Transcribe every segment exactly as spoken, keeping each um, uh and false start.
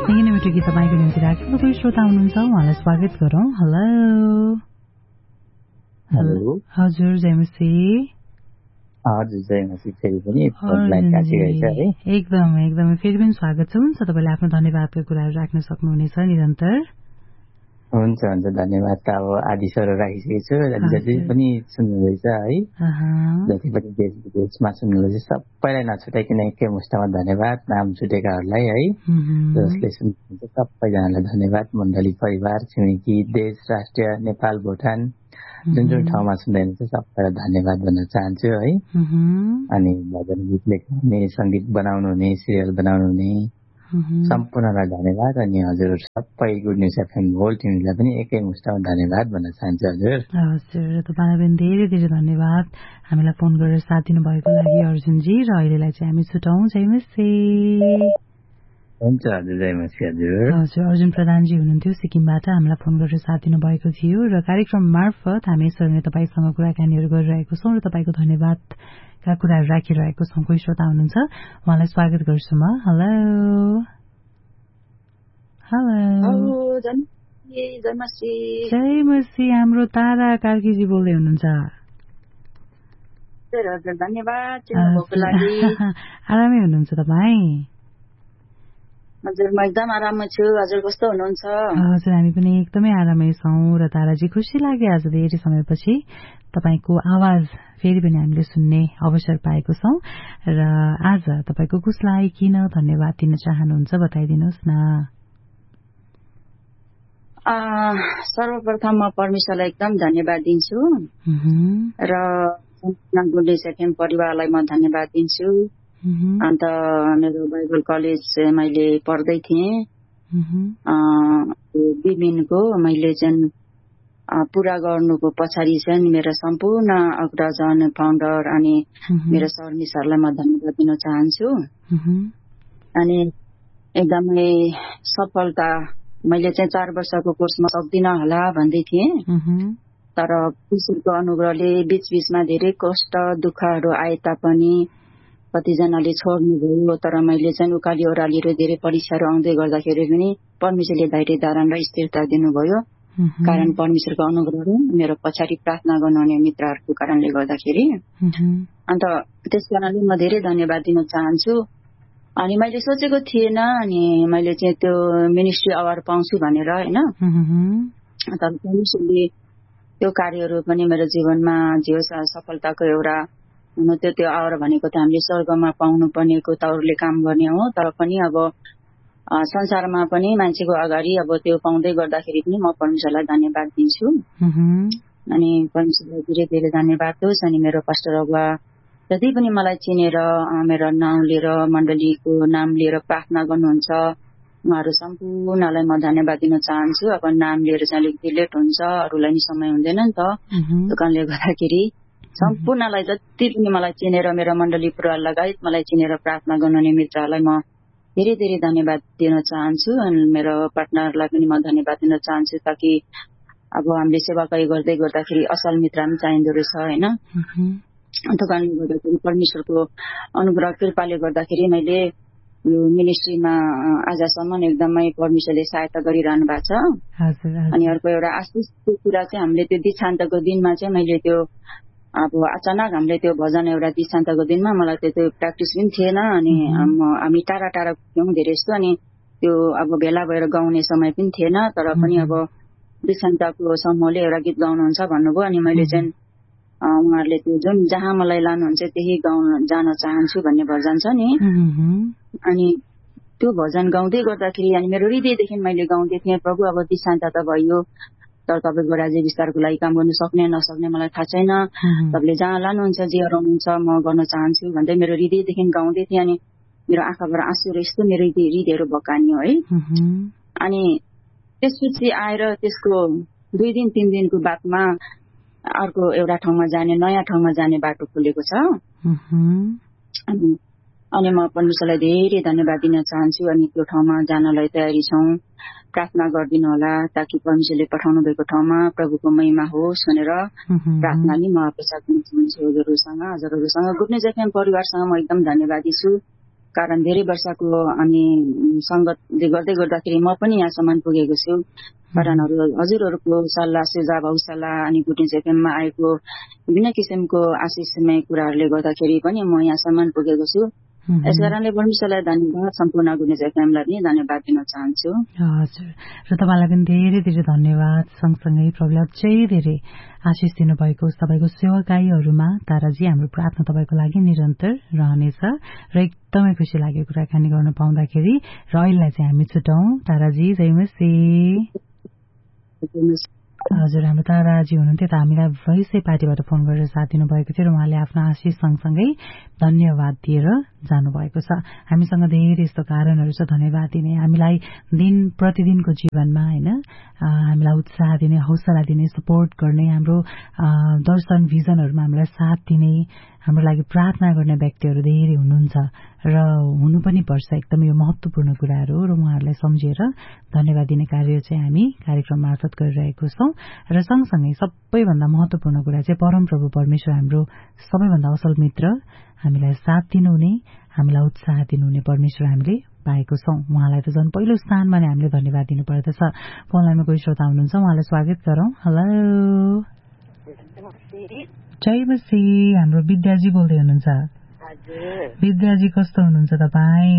यही नै मिठो गीत तपाईँको निम्ति राखेको कोही श्रोता हुनुहुन्छ उहाँलाई स्वागत गरौँ। हेलो हेलो हजुर जयमसी। हजुर जयमसी फेरि पनि है एकदम एकदमै फेरि पनि स्वागत छ। हुन्छ तपाईँले आफ्नो धन्यवादको कुराहरू राख्न सक्नुहुनेछ निरन्तर। हुन्छ हुन्छ धन्यवाद। त अब आदि स्वर राखिसकेको छु। जति पनि सुन्नुहुँदैछ है, जति पनि देश विदेशमा सुन्नुहुँदैछ सबैलाई नछुटाइकन एकै मुष्टमा धन्यवाद। नाम छुटेकाहरूलाई है, जसले सुन्नुहुन्छ सबैजनालाई धन्यवाद। मण्डली, परिवार, छिमेकी, देश, राष्ट्र, नेपाल, भुटान, जुन जुन ठाउँमा सुन्दै हुनुहुन्छ सबैलाई धन्यवाद भन्न चाहन्छु है। अनि भजन गीत लेख्नुहुने, सङ्गीत बनाउनु हुने, सिरियल बनाउनु हुने सम्पूर्णलाई धन्यवाद। अनि हजुर सबै गुड न्युज एफएम होल टिमलाई पनि एकै मुष्टमा धन्यवाद भन्न चाहन्छु। हजुर हजुर तपाईँलाई पनि धेरै धेरै धन्यवाद हामीलाई फोन गरेर साथ दिनुभएको लागि अर्जुनजी। र अहिलेलाई चाहिँ हामी छुटाउँ। जयमसी। हुन्छ हजुर जयमसी। हजुर हजुर अर्जुन प्रधानजी हुनुहुन्थ्यो सिक्किमबाट, हामीलाई फोन गरेर साथ दिनुभएको थियो र कार्यक्रम मार्फत हामी यसरी नै तपाईँसँग कुराकानीहरू गरिरहेको छौँ र तपाईँको धन्यवादका कुराहरू राखिरहेको छौँ। कोही श्रोता हुनुहुन्छ उहाँलाई स्वागत गर्छु म। Hello hello जयमसी। हाम्रो तारा कार्कीजी बोल्दै हुनुहुन्छ। आरामै हुनुहुन्छ तपाईँ? हजुर म एकदम आराममा छु। हजुर कस्तो हुनुहुन्छ? हजुर हामी पनि एकदमै आरामै छौँ। र ताराजी खुसी लाग्यो आज धेरै समयपछि तपाईँको आवाज फेरि पनि हामीले सुन्ने अवसर पाएको छौँ। र आज तपाईँको कसलाई किन धन्यवाद दिन चाहनुहुन्छ बताइदिनुहोस् न। सर्वप्रथम म परमेश्वरलाई एकदम धन्यवाद दिन्छु र गुड न्युज एफएम परिवारलाई म धन्यवाद दिन्छु। अन्त मेरो बाइबल कलेज मैले पढ्दै थिएँ विमिनको, मैले चाहिँ पुरा गर्नुको पछाडि चाहिँ मेरो सम्पूर्ण अग्रजन फाउन्डर अनि मेरो सर मिसहरूलाई म धन्यवाद दिन चाहन्छु। अनि एकदमै सफलता, मैले चाहिँ चार वर्षको कोर्समा सक्दिनँ होला भन्दै थिएँ, तर ईश्वरको अनुग्रहले बीच बीचमा धेरै कष्ट दुःखहरू आए तापनि कतिजनाले छोड्नुभयो, तर मैले चाहिँ उकाली ओह्रालीहरू धेरै परीक्षाहरू आउँदै गर्दाखेरि पनि परमेश्वरले धैर्य धारण र स्थिरता दिनुभयो। कारण परमेश्वरको अनुग्रह मेरो पछाडि प्रार्थना गर्नुहुने मित्रहरूको कारणले गर्दाखेरि। अन्त त्यस कारणले म धेरै धन्यवाद दिन चाहन्छु। अनि मैले सोचेको थिएन अनि मैले चाहिँ त्यो मिनिस्ट्री अवार्ड पाउँछु भनेर होइन, तर परमेश्वरले त्यो कार्यहरू पनि मेरो जीवनमा जे होस् सफलताको एउटा हुनु त्यो त्यो आवर भनेको त हामीले स्वर्गमा पाउनु पर्नेको तौरले काम गर्ने हो। तर पनि अब संसारमा पनि मान्छेको अगाडि अब त्यो पाउँदै गर्दाखेरि पनि म परमेश्वरलाई धन्यवाद दिन्छु। अनि परमेश्वरलाई धेरै धेरै धन्यवाद होस्। अनि मेरो पास्टर अगुवा जति पनि मलाई चिनेर मेरो नाम लिएर मण्डलीको नाम लिएर प्रार्थना गर्नुहुन्छ उहाँहरू सम्पूर्णलाई म धन्यवाद दिन चाहन्छु। अब नाम लिएर चाहिँ अलिकति लेट हुन्छ, अरूलाई नि समय हुँदैन नि त, त्यो कारणले गर्दाखेरि सम्पूर्णलाई जति पनि मलाई चिनेर मेरो मण्डली परिवार लगायत मलाई चिनेर प्रार्थना गर्नुहुने मित्रहरूलाई म धेरै धेरै धन्यवाद दिन चाहन्छु। अनि मेरो पार्टनरलाई पनि म धन्यवाद दिन चाहन्छु, ताकि अब हामीले सेवाकाई गर्दै गर्दाखेरि असल मित्र पनि चाहिँदो रहेछ होइन। त्यो कारणले गर्दाखेरि परमेश्वरको अनुग्रह कृपाले गर्दाखेरि मैले यो मिनिस्ट्रीमा आजसम्म एकदमै परमेश्वरले सहायता गरिरहनु भएको छ। अनि अर्को एउटा आशिषको कुरा चाहिँ हामीले त्यो दीक्षान्तको दिनमा चाहिँ मैले त्यो अब अचानक हामीले त्यो भजन एउटा दीक्षान्तको दिनमा मलाई त्यो त्यो प्र्याक्टिस पनि थिएन। अनि हामी टाढा टाढा पुग्यौँ धेरै जस्तो, अनि त्यो अब भेला भएर गाउने समय पनि थिएन, तर पनि अब दीक्षान्तको समूहले एउटा गीत गाउनुहुन्छ भन्नुभयो। अनि मैले चाहिँ उहाँहरूले त्यो जुन जहाँ मलाई लानुहुन्छ त्यही गाउन जान चाहन्छु भन्ने भजन छ नि, अनि त्यो भजन गाउँदै गर्दाखेरि अनि मेरो हृदयदेखि मैले गाउँदै थिएँ, प्रभु अब दीक्षान्त त भयो, तर तपाईँको राज्य विस्तारको लागि काम गर्नु सक्ने नसक्ने मलाई थाहा छैन, तपाईँले जहाँ लानुहुन्छ जे हराउनुहुन्छ म गर्न चाहन्छु भन्दै मेरो हृदयदेखि गाउँदै थिएँ। अनि मेरो आँखाबाट आँसुहरू यस्तो मेरो हृदयहरू भकानियो है। अनि त्यसपछि आएर त्यसको दुई दिन तिन दिनको बादमा अर्को एउटा ठाउँमा जाने नयाँ ठाउँमा जाने बाटो खुलेको छ। अनि म परमेश्वरलाई धेरै धन्यवाद दिन चाहन्छु। अनि त्यो ठाउँमा जानलाई तयारी छौँ, प्रार्थना गरिदिनु होला ताकि परमेश्वरले पठाउनु भएको ठाउँमा प्रभुको महिमा होस् भनेर प्रार्थनाले म अपेक्षा गर्न चाहन्छु। हजुरहरूसँग हजुरहरूसँग गुड न्युज एफएम परिवारसँग म एकदम धन्यवादी छु। कारण धेरै वर्षको अनि संगतले गर्दै गर्दाखेरि म पनि यहाँसम्म पुगेको छु। कारणहरू हजुरहरूको सल्लाह सुझाव हौसला अनि गुड न्युज एफएममा आएको विभिन्न किसिमको आशिषमय कुराहरूले गर्दाखेरि पनि म यहाँसम्म पुगेको छु। यस कारणले परमेश्वरलाई धन्यवाद, सम्पूर्ण गुड न्युज एफएमलाई पनि धन्यवाद दिन चाहन्छु। हजुर, र तपाईँलाई पनि धेरै धेरै धन्यवाद। सँगसँगै प्रभुले अझै धेरै आशिष दिनुभएको होस्। तपाईँको सेवाकाईहरूमा ताराजी, हाम्रो प्रार्थना तपाईँको लागि निरन्तर रहनेछ र एकदमै खुसी लाग्यो कुराकानी गर्न पाउँदाखेरि। र अहिलेलाई चाहिँ हामी छुटौं। ताराजी जय मसीह। हजुर, हाम्रो ताराजी हुनुहुन्थ्यो त हामीलाई भैँसे पार्टीबाट फोन गरेर साथ दिनुभएको थियो र उहाँले आफ्नो आशिष सँगसँगै धन्यवाद दिएर जानुभएको छ। हामीसँग धेरै यस्तो कारणहरू छ धन्यवाद दिने, हामीलाई दिन प्रतिदिनको जीवनमा होइन हामीलाई उत्साह दिने, हौसला दिने, सपोर्ट गर्ने, हाम्रो दर्शन भिजनहरूमा हामीलाई साथ दिने, हाम्रो लागि प्रार्थना गर्ने व्यक्तिहरू धेरै हुनुहुन्छ र हुनु पनि पर्छ। एकदमै यो महत्वपूर्ण कुराहरू र उहाँहरूलाई सम्झेर धन्यवाद दिने कार्य चाहिँ हामी कार्यक्रम मार्फत गरिरहेको छौं। र सँगसँगै सबैभन्दा महत्वपूर्ण कुरा चाहिँ परमप्रभु परमेश्वर हाम्रो सबैभन्दा असल मित्र, हामीलाई साथ दिनुहुने, हामीलाई उत्साह दिनुहुने परमेश्वर हामीले पाएको छौं। उहाँलाई त झन् पहिलो स्थानमा नै हामीले धन्यवाद दिनु पर्दछ। फोन लाइनमा कोही श्रोता हुनुहुन्छ, उहाँलाई स्वागत गरौं। हेलो, जय मसीह। हाम्रो विद्याजी बोल्दै हुनुहुन्छ। विद्याजी कस्तो हुनुहुन्छ तपाईँ?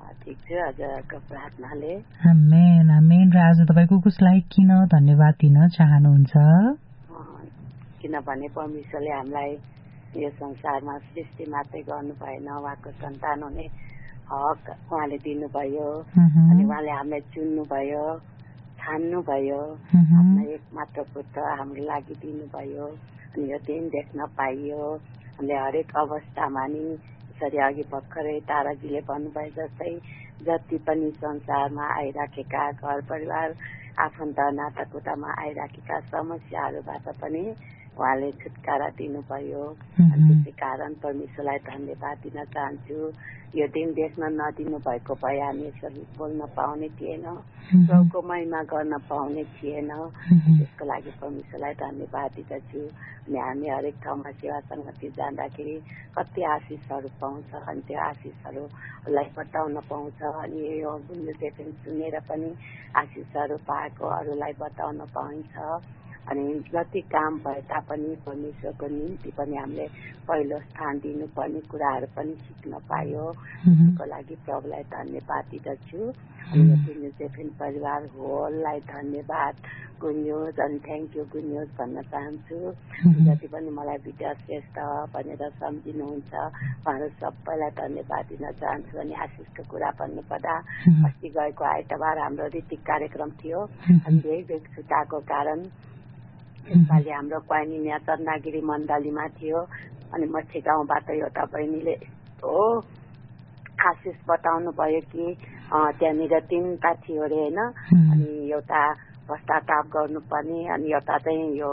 आमेन आमेन। र आज तपाईँको कसलाई किन धन्यवाद दिन चाहनुहुन्छ? किनभने परमेश्वरले हामीलाई यो संसारमा सृष्टि मात्रै गर्नु भएन, उहाँको सन्तान हुने हक उहाँले दिनुभयो अनि उहाँले हामीलाई चुन्नुभयो, छान्नुभयो, आफ्नो एक मात्र पुत्र हाम्रो लागि दिनुभयो अनि यो दिन देख्न पाइयो। हामीले हरेक अवस्थामा नि यसरी अघि भर्खरै ताराजीले भन्नुभयो जस्तै जति पनि संसारमा आइराखेका घर परिवार आफन्त नाताकोतामा आइराखेका समस्याहरूबाट पनि उहाँले छुटकारा दिनुभयो। अनि त्यसै कारण परमेश्वरलाई धन्यवाद दिन चाहन्छु। यो दिन देख्न नदिनु भएको भए हामी यसरी बोल्न पाउने थिएन, प्रभुको महिमा गर्न पाउने थिएन। त्यसको लागि परमेश्वरलाई धन्यवाद दिँदछु। अनि हामी हरेक ठाउँमा सेवा सङ्गति जाँदाखेरि कति आशिषहरू पाउँछ अनि त्यो आशिषहरूलाई बताउन पाउँछ। अनि यो गुन्जुदेखि सुनेर पनि आशिषहरू पाएको अरूलाई बताउन पाइन्छ। अनि जति काम भए तापनि परमेश्वरको निम्ति पनि हामीले पहिलो स्थान दिनुपर्ने कुराहरू पनि सिक्न पायो। त्यसको लागि प्रभुलाई धन्यवाद दिँदछु। अनि गुन्युज परिवार होललाई धन्यवाद, गुन्युज अनि थ्याङ्क यू गुन्युज भन्न चाहन्छु। जति पनि मलाई विद्या श्रेष्ठ भनेर सम्झिनुहुन्छ उहाँहरू सबैलाई धन्यवाद दिन चाहन्छु। अनि आशिषको कुरा भन्नुपर्दा अस्ति गएको आइतबार हाम्रो ऋतिक कार्यक्रम थियो अनि धेरै बेग छुटाएको कारण यसपालि हाम्रो क्वाइनी यहाँ चन्द्रगिरी मण्डलीमा थियो। अनि मच्छे गाउँबाट एउटा बहिनीले यस्तो आशिष बताउनु भयो कि त्यहाँनिर तिनवटा थियो अरे होइन। अनि एउटा पश्चाताप गर्नुपर्ने अनि एउटा चाहिँ यो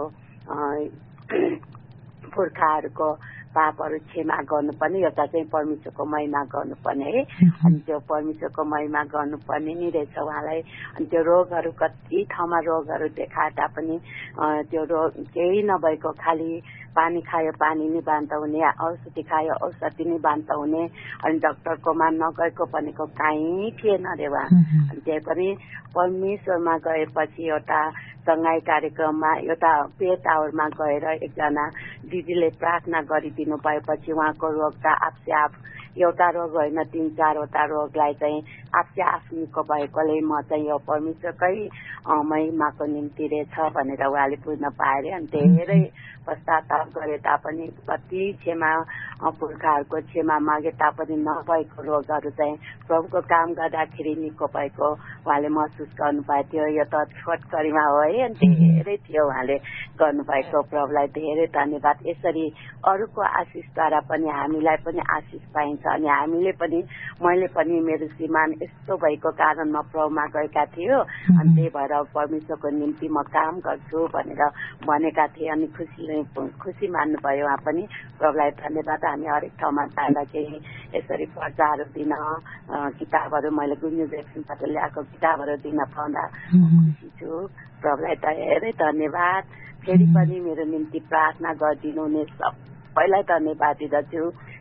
पुर्खाहरूको पापहरू क्षमा गर्नुपर्ने, एउटा चाहिँ परमेश्वरको महिमा गर्नुपर्ने है। अनि त्यो परमेश्वरको महिमा गर्नुपर्ने नि रहेछ उहाँलाई। अनि त्यो रोगहरू कति ठाउँमा रोगहरू देखाए तापनि त्यो रोग केही नभएको, खालि पानी खायो पानी नै बान्त हुने, औषधि खायो औषधि नै बान्त हुने। अनि डाक्टरकोमा नगएको भनेको कहीँ थिएन अरे उहाँ। अनि त्यही पनि परमेश्वरमा गएपछि एउटा सँगै कार्यक्रममा एउटा पे टावरमा गएर एकजना दिदीले प्रार्थना गरिदिनु भएपछि उहाँको रोग त आफै आफ एउटा रोग होइन तीन चारवटा रोगलाई चाहिँ आफै आफ निको भएकोले म चाहिँ यो परमेश्वरकै महिमाको निम्ति रहेछ भनेर उहाँले बुझ्न पाए अरे। अनि धेरै पश्चाताप गरे तापनि कति क्षमा पुर्खाहरूको क्षमा मागे तापनि नभएको रोगहरू चाहिँ प्रभुको काम गर्दाखेरि निको भएको उहाँले महसुस गर्नुभएको थियो। यो त छोटकरीमा हो है। अनि धेरै थियो उहाँले गर्नुभएको। प्रभुलाई धेरै धन्यवाद। यसरी अरूको आशिषद्वारा पनि हामीलाई पनि आशिष पाइन्छ। अनि हामीले पनि मैले पनि मेरो श्रीमान यस्तो भएको कारण म प्रभुमा गएका थियो अनि त्यही भएर परमेश्वरको निम्ति म काम गर्छु भनेर भनेका थिएँ। अनि खुसी खुसी मान्नुभयो उहाँ पनि। प्रभुलाई धन्यवाद। हामी हरेक ठाउँमा जाँदाखेरि यसरी पर्चाहरू दिन किताबहरू मैले गुन्युज एक्सनबाट ल्याएको किताबहरू दिन पाउँदा खुसी छु। प्रभुलाई धेरै धन्यवाद। फेरि पनि मेरो निम्ति प्रार्थना गरिदिनु हुने सबैलाई धन्यवाद दिँदछु।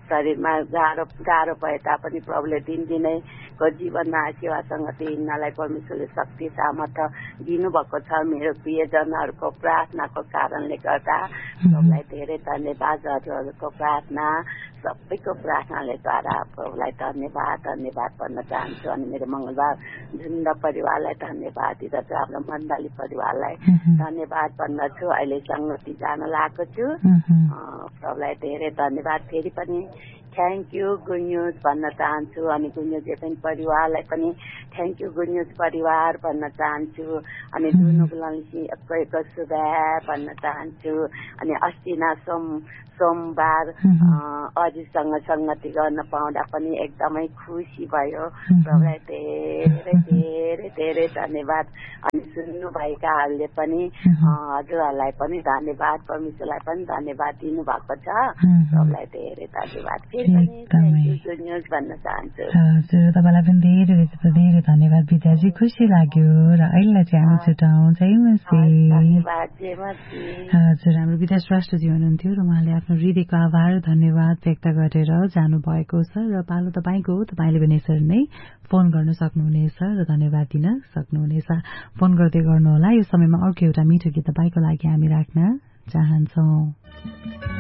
शरीरमा गाह्रो गाह्रो भए तापनि प्रभुले दिनदिनैको जीवनमा सेवा सङ्गति हिँड्नलाई परमेश्वरले शक्ति सामर्थ्य दिनुभएको छ। मेरो प्रियजनहरूको प्रार्थनाको कारणले गर्दा प्रभुलाई धेरै धन्यवाद। हजुरहरूको प्रार्थना सबैको प्रार्थनाले द्वारा प्रभुलाई धन्यवाद धन्यवाद भन्न चाहन्छु। अनि मेरो मङ्गलबार झुन्ड परिवारलाई धन्यवाद दिँदछु। हाम्रो मण्डली परिवारलाई धन्यवाद भन्दछु। अहिले सङ्गति जान लागेको छु। प्रभुलाई धेरै धन्यवाद। फेरि पनि थ्याङ्क यू गुड न्युज भन्न चाहन्छु। अनि गुड न्युज एफएम परिवारलाई पनि थ्याङ्क यू गुड न्युज परिवार भन्न चाहन्छु। अनि दुनुको शुभा भन्न चाहन्छु। अनि अस्तिना सोम सोमबार अझैसँग सङ्गति गर्न पाउँदा पनि एकदमै खुसी भयो। प्रभुलाई धेरै धेरै धेरै धन्यवाद। अनि सुन्नुभएकाहरूले पनि हजुरहरूलाई पनि धन्यवाद, परमेश्वरलाई पनि धन्यवाद दिनुभएको छ। प्रभुलाई धेरै धन्यवाद। फेरि पनि थ्याङ्क यू गुड न्युज भन्न चाहन्छु। हजुर, तपाईँलाई पनि धेरै धेरै धन्यवाद विद्याजी, खुसी लाग्यो। र अहिले चाहिँ हामी छुटाउँ। जय मसी। धन्यवाद। जय मसी। हजुर, हाम्रो विद्या श्रेष्ठजी हुनुहुन्थ्यो र उहाँले आफ्नो हृदयको आभार धन्यवाद व्यक्त गरेर जानुभएको छ। र पालो तपाईँको, तपाईँले पनि यसरी नै फोन गर्न सक्नुहुनेछ र धन्यवाद दिन सक्नुहुनेछ। फोन गर्दै गर्नुहोला। यो समयमा अर्को एउटा मिठो गीत तपाईँको लागि हामी राख्न चाहन्छौँ।